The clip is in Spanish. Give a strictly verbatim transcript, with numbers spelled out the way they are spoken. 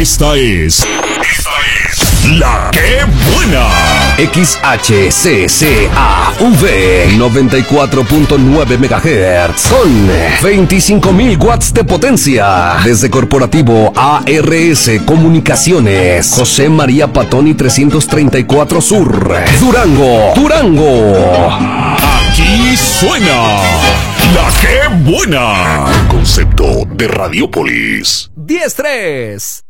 Esta es... Esta es... La que buena. X H C C A V noventa y cuatro punto nueve megahertz con veinticinco mil watts de potencia. Desde Corporativo A R S Comunicaciones, José María Patoni trescientos treinta y cuatro Sur, Durango, Durango. Aquí suena La que buena. Concepto de Radiopolis. diez tres.